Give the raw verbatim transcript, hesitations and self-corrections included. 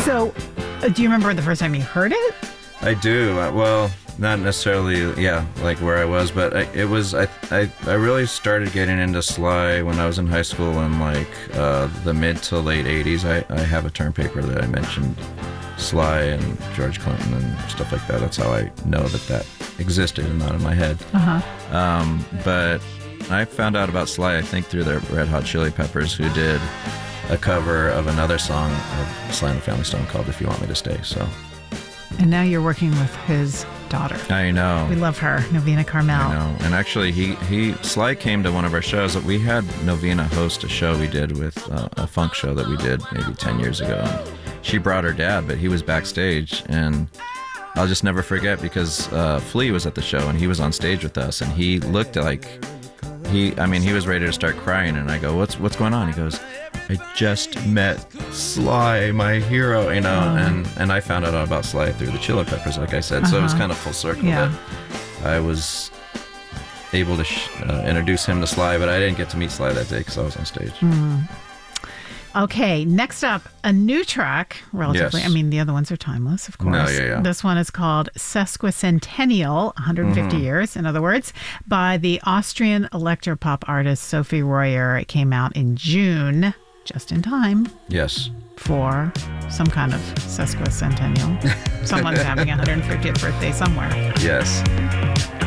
So, uh, do you remember the first time you heard it? I do. Uh, well, not necessarily, yeah, like where I was, but I, it was, I, I I really started getting into Sly when I was in high school in like uh, the mid to late eighties. I, I have a term paper that I mentioned Sly and George Clinton and stuff like that. That's how I know that that existed and not in my head. Uh-huh. Um, but I found out about Sly, I think, through the Red Hot Chili Peppers, who did a cover of another song of Sly and the Family Stone called If You Want Me to Stay. So. And now you're working with his daughter. I know. We love her, Novena Carmel. I know. And actually, he, he Sly came to one of our shows. We had Novena host a show we did with uh, a funk show that we did maybe ten years ago. And she brought her dad, but he was backstage. And I'll just never forget because uh, Flea was at the show and he was on stage with us. And he looked like, he, I mean, he was ready to start crying. And I go, what's, what's going on? He goes, I just met Sly, my hero, you know, Oh. and, and I found out about Sly through the Chili Peppers, like I said. Uh-huh. So it was kind of full circle Yeah. that I was able to sh- uh, introduce him to Sly, but I didn't get to meet Sly that day because I was on stage. Mm. Okay, next up, a new track, relatively. Yes. I mean, the other ones are timeless, of course. No, yeah, yeah. This one is called Sesquicentennial, one hundred fifty Mm-hmm. years, in other words, by the Austrian electropop artist Sophie Royer. It came out in June, just in time Yes. for some kind of sesquicentennial. Someone's having a one hundred fiftieth birthday somewhere. Yes.